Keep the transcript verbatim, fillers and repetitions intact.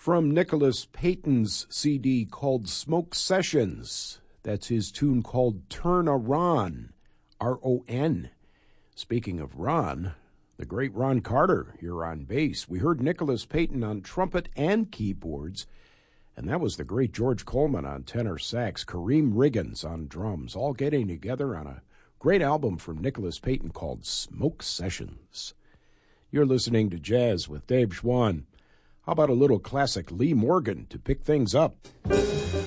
From Nicholas Payton's C D called Smoke Sessions. That's his tune called Turn a Ron, R O N. Speaking of Ron, the great Ron Carter here on bass. We heard Nicholas Payton on trumpet and keyboards, and that was the great George Coleman on tenor sax, Kareem Riggins on drums, all getting together on a great album from Nicholas Payton called Smoke Sessions. You're listening to Jazz with Dave Schwann. How about a little classic Lee Morgan to pick things up?